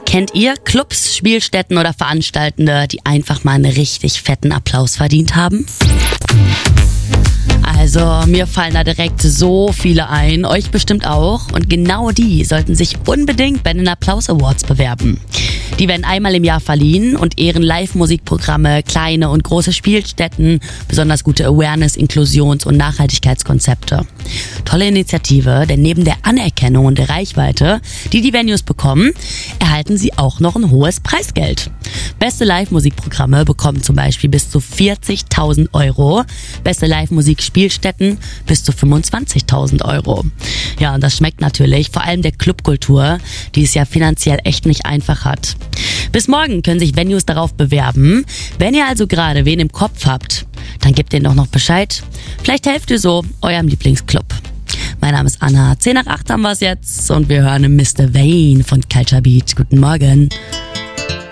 Kennt ihr Clubs, Spielstätten oder Veranstaltende, die einfach mal einen richtig fetten Applaus verdient haben? Also, mir fallen da direkt so viele ein, euch bestimmt auch. Und genau die sollten sich unbedingt bei den Applaus Awards bewerben. Die werden einmal im Jahr verliehen und ehren Live-Musikprogramme, kleine und große Spielstätten, besonders gute Awareness-, Inklusions- und Nachhaltigkeitskonzepte. Tolle Initiative, denn neben der Anerkennung und der Reichweite, die die Venues bekommen, erhalten sie auch noch ein hohes Preisgeld. Beste Live-Musikprogramme bekommen zum Beispiel bis zu 40.000 Euro, beste Live-Musik-Spielstätten bis zu 25.000 Euro. Ja, und das schmeckt natürlich, vor allem der Clubkultur, die es ja finanziell echt nicht einfach hat. Bis morgen können sich Venues darauf bewerben. Wenn ihr also gerade wen im Kopf habt, dann gebt denen doch noch Bescheid. Vielleicht helft ihr so eurem Lieblingsclub. Mein Name ist Anna. 7:50 haben wir es jetzt und wir hören Mr. Vane von Culture Beat. Guten Morgen.